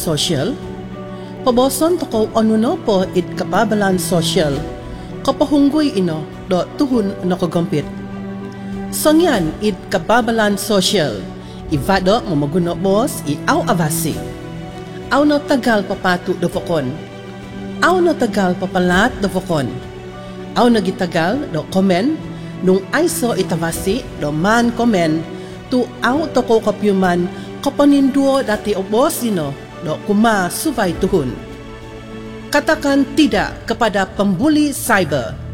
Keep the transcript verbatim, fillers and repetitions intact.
sosial, paboson toko anuno po it kababalan sosial, kapahunggoy ino do tuhun nakagumpit. Songyan it kababalan sosial, ivado mamaguno bos i aw avasi. Aw no tagal papatu do fokon. Aw no tagal papalat do fokon. Aw nagitagal do komen, nung aiso itavasi do man komen, tu aw toko kapyuman kapaninduo dati obosino do kuma suvay tuhun. Katakan tidak kepada pembuli cyber.